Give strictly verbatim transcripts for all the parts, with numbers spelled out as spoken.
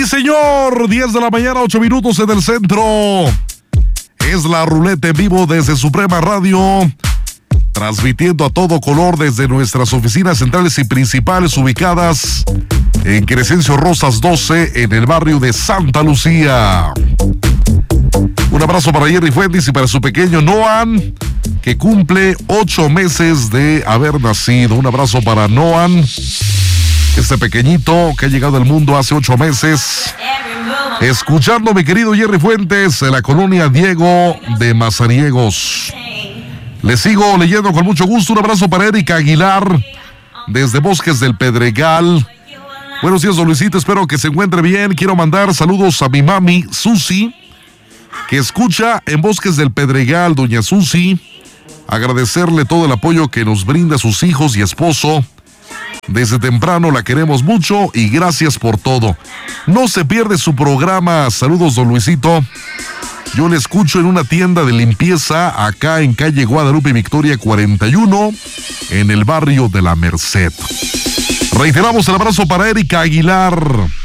señor, diez de la mañana, ocho minutos en el centro. Es la ruleta en vivo desde Suprema Radio, transmitiendo a todo color desde nuestras oficinas centrales y principales ubicadas en Crescencio Rosas doce, en el barrio de Santa Lucía. Un abrazo para Jerry Fuentes y para su pequeño Noan, que cumple ocho meses de haber nacido. Un abrazo para Noan, este pequeñito que ha llegado al mundo hace ocho meses. Escuchando, mi querido Jerry Fuentes, en la colonia Diego de Mazariegos. Le sigo leyendo con mucho gusto. Un abrazo para Erika Aguilar, desde Bosques del Pedregal. Buenos días, don Luisito, espero que se encuentre bien. Quiero mandar saludos a mi mami, Susi, que escucha en Bosques del Pedregal. Doña Susi, agradecerle todo el apoyo que nos brinda a sus hijos y esposo. Desde temprano la queremos mucho y gracias por todo. No se pierde su programa. Saludos, don Luisito. Yo le escucho en una tienda de limpieza acá en calle Guadalupe Victoria cuarenta y uno, en el barrio de La Merced. Reiteramos el abrazo para Erika Aguilar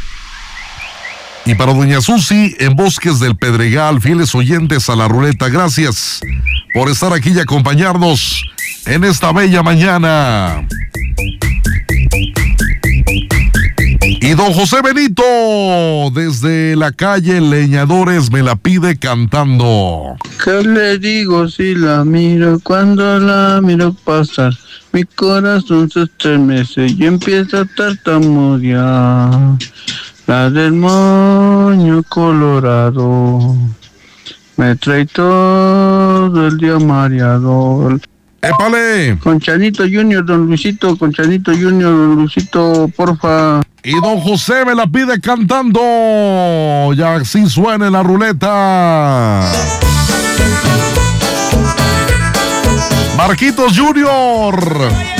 y para doña Susi en Bosques del Pedregal, fieles oyentes a la ruleta. Gracias por estar aquí y acompañarnos en esta bella mañana. Y don José Benito, desde la calle Leñadores, me la pide cantando. ¿Qué le digo si la miro? Cuando la miro pasar, mi corazón se estremece y empieza a tartamudear. La del moño colorado me trae todo el día mareado. ¡Épale! Con Chanito Junior, don Luisito, con Chanito Junior, don Luisito, porfa. Y don José me la pide cantando. Ya así suena la ruleta. Marquitos Junior.